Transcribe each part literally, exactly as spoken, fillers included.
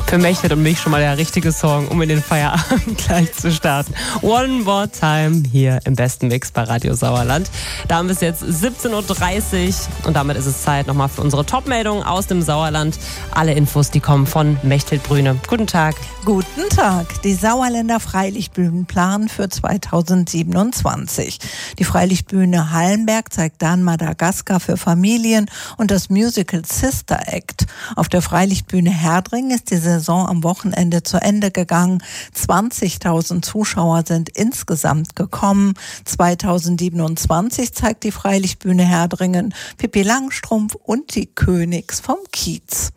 Für Mechthild und mich schon mal der richtige Song, um in den Feierabend gleich zu starten. One More Time hier im besten Mix bei Radio Sauerland. Da haben wir es jetzt siebzehn Uhr dreißig und damit ist es Zeit nochmal für unsere Top-Meldungen aus dem Sauerland. Alle Infos, die kommen von Mechthild Brüne. Guten Tag. Guten Tag. Die Sauerländer Freilichtbühnen planen für zweitausendsiebenundzwanzig. Die Freilichtbühne Hallenberg zeigt dann Madagaskar für Familien und das Musical Sister Act. Auf der Freilichtbühne Herdring ist die Saison am Wochenende zu Ende gegangen. zwanzigtausend Zuschauer sind insgesamt gekommen. zweitausendsiebenundzwanzig zeigt die Freilichtbühne Herdringen Pippi Langstrumpf und die Königs vom Kiez.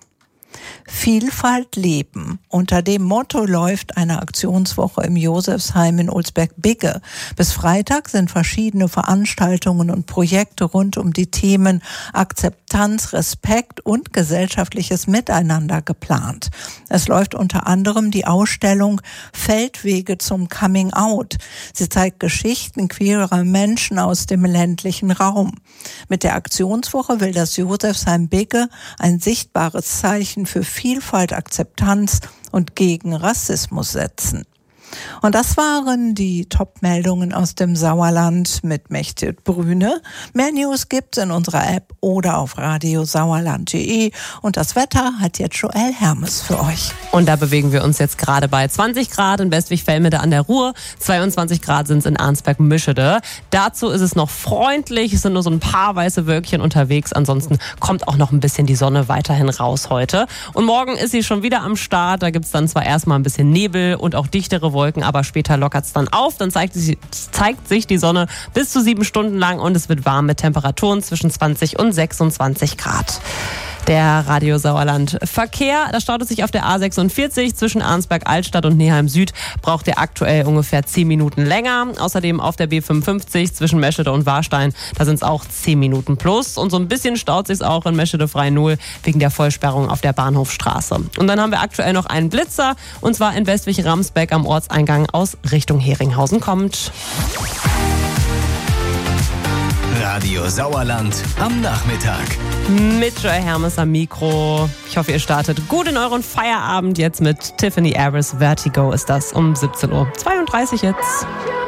Vielfalt leben. Unter dem Motto läuft eine Aktionswoche im Josefsheim in Olsberg-Bigge. Bis Freitag sind verschiedene Veranstaltungen und Projekte rund um die Themen Akzeptanz, Respekt und gesellschaftliches Miteinander geplant. Es läuft unter anderem die Ausstellung Feldwege zum Coming Out. Sie zeigt Geschichten queerer Menschen aus dem ländlichen Raum. Mit der Aktionswoche will das Josefsheim-Bigge ein sichtbares Zeichen für Vielfalt, Akzeptanz und gegen Rassismus setzen. Und das waren die Top-Meldungen aus dem Sauerland mit Mechthild Brüne. Mehr News gibt's in unserer App oder auf radiosauerland punkt de. Und das Wetter hat jetzt Joel Hermes für euch. Und da bewegen wir uns jetzt gerade bei zwanzig Grad in Westwig-Fellmede an der Ruhr. zweiundzwanzig Grad sind es in Arnsberg-Mischede. Dazu ist es noch freundlich. Es sind nur so ein paar weiße Wölkchen unterwegs. Ansonsten kommt auch noch ein bisschen die Sonne weiterhin raus heute. Und morgen ist sie schon wieder am Start. Da gibt's dann zwar erstmal ein bisschen Nebel und auch dichtere Wolken. Wolken, aber später lockert es dann auf. Dann zeigt, zeigt sich die Sonne bis zu sieben Stunden lang und es wird warm mit Temperaturen zwischen zwanzig und sechsundzwanzig Grad. Der Radio Sauerland Verkehr, da staut es sich auf der A sechsundvierzig zwischen Arnsberg-Altstadt und Neheim Süd, braucht ihr aktuell ungefähr zehn Minuten länger. Außerdem auf der B fünfundfünfzig zwischen Meschede und Warstein, da sind es auch zehn Minuten plus. Und so ein bisschen staut sich auch in Meschede-Frei-Null wegen der Vollsperrung auf der Bahnhofstraße. Und dann haben wir aktuell noch einen Blitzer, und zwar in Westwig-Ramsbeck am Ortseingang aus Richtung Heringhausen kommt. Radio Sauerland am Nachmittag. Mit Joel Hermes am Mikro. Ich hoffe, ihr startet gut in euren Feierabend. Jetzt mit Tiffany Harris. Vertigo ist das um siebzehn Uhr zweiunddreißig jetzt.